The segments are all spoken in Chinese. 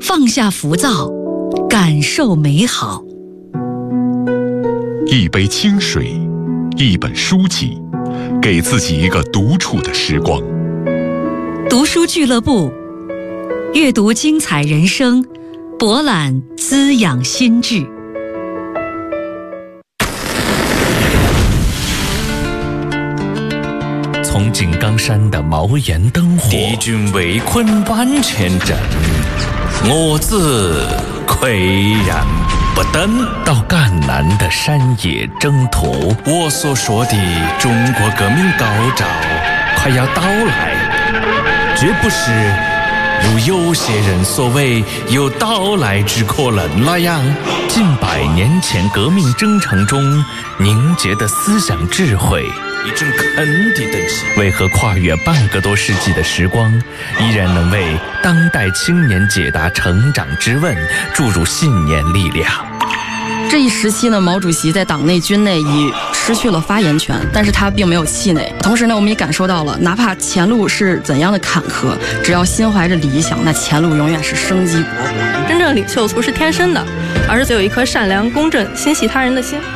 放下浮躁，感受美好。 一杯清水，一本书籍，给自己一个独处的时光。 读书俱乐部，阅读精彩人生，博览滋养心智。 从井冈山的茅檐灯火， 敌军围困万千阵，我自岿然不登。 到赣南的山野征途， 我所说的中国革命高照快要到来，绝不是如有些人所谓有到来之可能那样。 近100年前革命征程中凝结的思想智慧， 一阵坑的东西， 为何跨越半个多世纪的时光，依然能为当代青年解答成长之问，注入信念力量？ 这一时期呢，毛主席在党内军内已失去了发言权，但是他并没有气馁。同时呢，我们也感受到了，哪怕前路是怎样的坎坷，只要心怀着理想，那前路永远是生机勃勃。 真正领袖不是天生的，而是有一颗善良、公正、心系他人的心。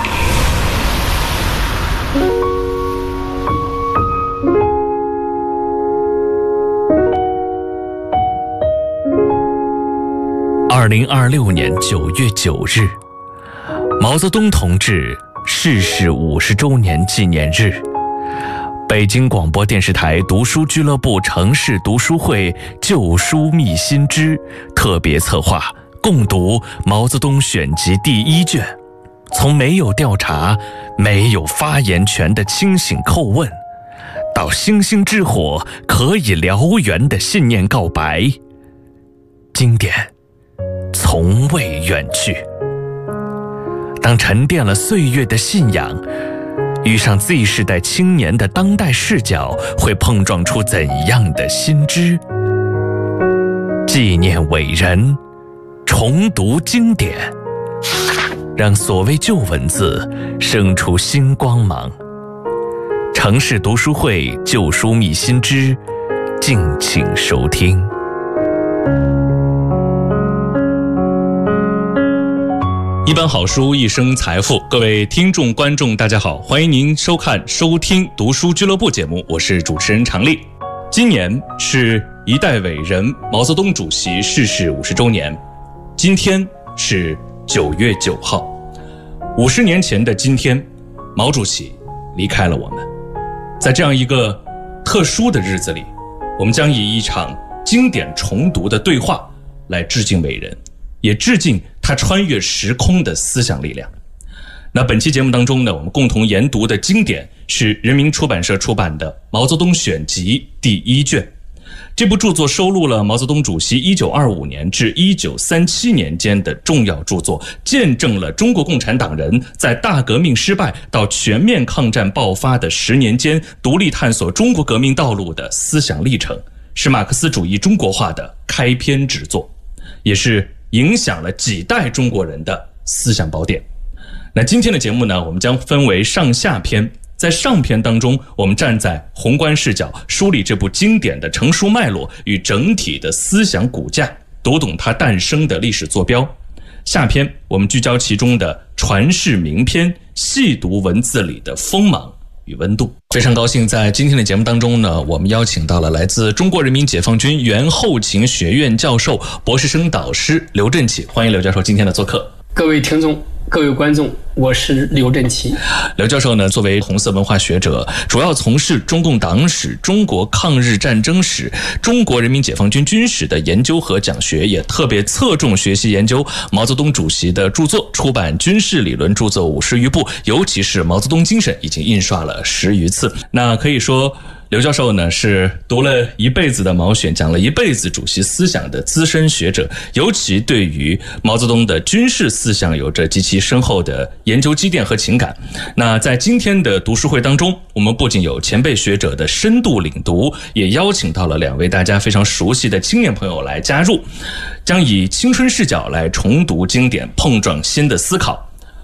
2026年9月9日，毛泽东同志逝世50周年纪念日，北京广播电视台读书俱乐部城市读书会旧书密新知特别策划，共读毛泽东选集第1卷，从没有调查、没有发言权的清醒叩问，到星星之火可以燎原的信念告白，经典从未远去。当沉淀了岁月的信仰遇上 Z 世代青年的当代视角，会碰撞出怎样的新知？纪念伟人，重读经典，让所谓旧文字生出新光芒。城市读书会旧书密新知，敬请收听。 一本好书，一生财富。各位听众观众大家好，欢迎您收听读书俱乐部节目，我是主持人常丽。今年是一代伟人毛泽东主席逝世50周年，今天是9月9号。50年前的今天，毛主席离开了我们。在这样一个特殊的日子里，我们将以一场经典重读的对话来致敬伟人，也致敬他穿越时空的思想力量。那本期节目当中呢，我们共同研读的经典是人民出版社出版的《毛泽东选集》第1卷。这部著作收录了毛泽东主席1925年至1937年间的重要著作，见证了中国共产党人在大革命失败到全面抗战爆发的10年间独立探索中国革命道路的思想历程，是马克思主义中国化的开篇之作，也是影响了几代中国人的思想宝典。那今天的节目呢，我们将分为上下篇。在上篇当中，我们站在宏观视角梳理这部经典的成书脉络与整体的思想骨架，读懂它诞生的历史坐标。下篇我们聚焦其中的传世名篇，细读文字里的锋芒与温度。非常高兴在今天的节目当中呢，我们邀请到了来自中国人民解放军原后勤学院教授、博士生导师刘振起。欢迎刘教授今天的做客。 各位听众，各位观众，我是刘振起。 刘教授呢，作为红色文化学者，主要从事中共党史、中国抗日战争史、中国人民解放军军史的研究和讲学，也特别侧重学习研究毛泽东主席的著作，出版军事理论著作50余部，尤其是毛泽东精神已经印刷了10余次。那可以说刘教授呢是读了一辈子的毛选，讲了一辈子主席思想的资深学者，尤其对于毛泽东的军事思想有着极其深厚的研究积淀和情感。那在今天的读书会当中，我们不仅有前辈学者的深度领读，也邀请到了2位大家非常熟悉的青年朋友来加入，将以青春视角来重读经典，碰撞新的思考。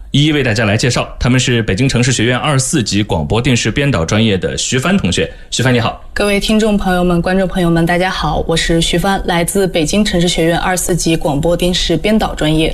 一一为大家来介绍。他们是北京城市学院24级广播电视编导专业的徐帆同学。徐帆你好。 各位听众朋友们、观众朋友们，大家好，我是徐帆，来自北京城市学院24级广播电视编导专业。